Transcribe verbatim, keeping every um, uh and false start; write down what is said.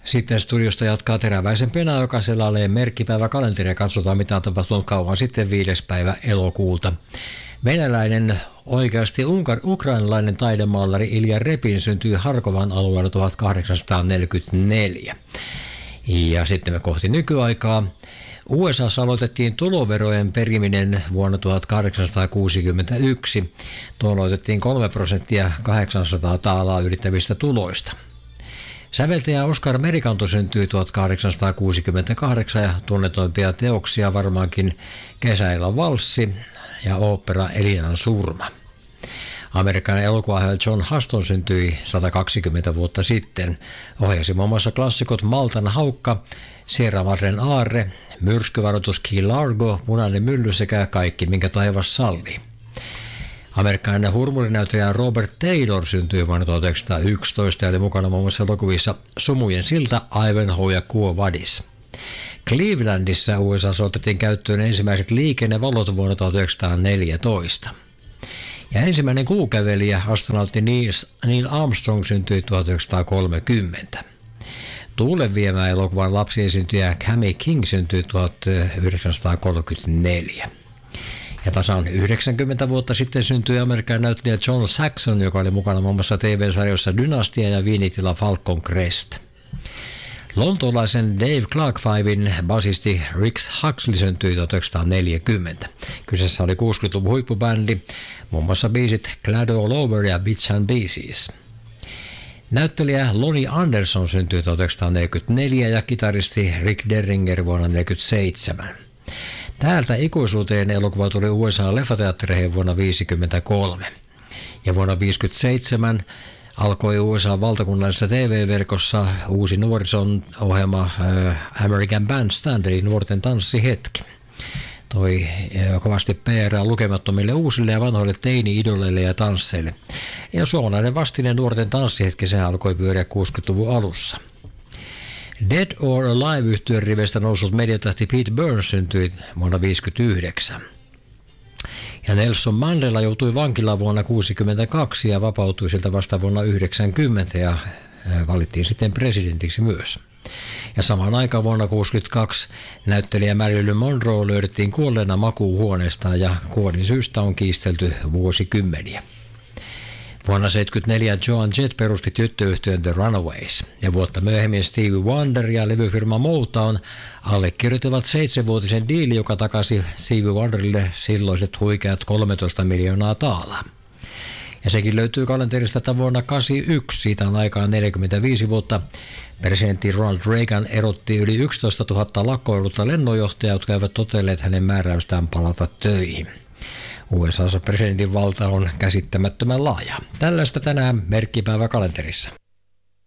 Sitten studiosta jatkaa Teräväisen Pena, joka selailee merkkipäiväkalenteria ja katsotaan mitä on tapahtunut kauan sitten viides päivä elokuuta. Venäläinen, oikeasti unkar, ukrainalainen taidemaalari Ilja Repin syntyi Harkovan alueella tuhatkahdeksansataaneljäkymmentäneljä. Ja sitten me kohti nykyaikaa. U S A:ssa aloitettiin tuloverojen periminen vuonna tuhatkahdeksansataakuusikymmentäyksi. Tuolloin otettiin kolme prosenttia kahdeksansataa taalaa ylittävistä tuloista. Säveltäjä Oskar Merikanto syntyi tuhatkahdeksansataakuusikymmentäkahdeksan ja tunnetoimpia teoksia varmaankin Kesäillan valssi ja ooppera Elinan surma. Amerikkalainen elokuvaohjaaja John Huston syntyi sata kaksikymmentä vuotta sitten. Ohjasi muun muassa klassikot Maltan haukka, Sierra Madren aarre, myrskyvaroitus Key Largo, Punainen mylly sekä Kaikki minkä taivas sallii. Amerikkalainen hurmurinäyttelijä Robert Taylor syntyi vuonna tuhatyhdeksänsataayksitoista ja oli mukana muun muassa elokuvissa Sumujen silta, Ivanhoe ja Quo Vadis. Clevelandissa U S A:ssa otettiin käyttöön ensimmäiset liikennevalot vuonna tuhatyhdeksänsataaneljätoista. Ja ensimmäinen kuukävelijä, astronautti Neil Armstrong, syntyi tuhatyhdeksänsataakolmekymmentä. Tuulenviemää elokuvan lapsiesiintyjä Cammy King syntyi tuhatyhdeksänsataakolmekymmentäneljä. Ja tasan yhdeksänkymmentä vuotta sitten syntyi amerikkalainen näyttelijä John Saxon, joka oli mukana muun muassa T V-sarjoissa Dynastia ja Viinitila Falcon Crest. Lontoolaisen Dave Clark Fiven basisti Rix Huxley syntyi tuhatyhdeksänsataaneljäkymmentä. Kyseessä oli kuusikymmentäluvun huippubändi, muun muassa biisit Glad All Over ja Bits and Pieces. Näyttelijä Lonnie Anderson syntyi tuhatyhdeksänsataaneljäkymmentäneljä ja kitaristi Rick Derringer vuonna tuhatyhdeksänsataaneljäkymmentäseitsemän. Täältä ikuisuuteen elokuva tuli U S A-leffateattereihin vuonna tuhatyhdeksänsataaviisikymmentäkolme. Ja vuonna tuhatyhdeksänsataaviisikymmentäseitsemän alkoi U S A-valtakunnallisessa T V-verkossa uusi nuorison ohjelma äh, American Bandstand, eli nuorten tanssihetki. Toi äh, kovasti P R lukemattomille uusille ja vanhoille teini-idoleille ja tansseille. Ja suomalainen vastine nuorten tanssihetki, se alkoi pyöriä kuusikymmentäluvun alussa. Dead or Alive-yhtyön riveistä noussut mediatähti Pete Burns syntyi vuonna tuhatyhdeksänsataaviisikymmentäyhdeksän. Ja Nelson Mandela joutui vankilaan vuonna tuhatyhdeksänsataakuusikymmentäkaksi ja vapautui siltä vasta vuonna yhdeksänkymmentä ja valittiin sitten presidentiksi myös. Ja samaan aikaan vuonna tuhatyhdeksänsataakuusikymmentäkaksi näyttelijä Marilyn Monroe löydettiin kuolleena makuuhuoneestaan ja kuolin syystä on kiistelty vuosikymmeniä. Vuonna tuhatyhdeksänsataaseitsemänkymmentäneljä Joan Jett perusti tyttöyhtiön The Runaways, ja vuotta myöhemmin Stevie Wonder ja levyfirma Motown allekirjoittivat seitsemänvuotisen diili, joka takasi Stevie Wonderille silloiset huikeat kolmetoista miljoonaa taalaa. Ja sekin löytyy kalenterista, että vuonna tuhatyhdeksänsataakahdeksankymmentäyksi, siitä on aikaan neljäkymmentäviisi vuotta, presidentti Ronald Reagan erotti yli yksitoistatuhatta lakkoilutta lennonjohtajaa, jotka eivät totelleet hänen määräystään palata töihin. U S A:ssa presidentin valta on käsittämättömän laaja. Tällaista tänään merkkipäiväkalenterissa.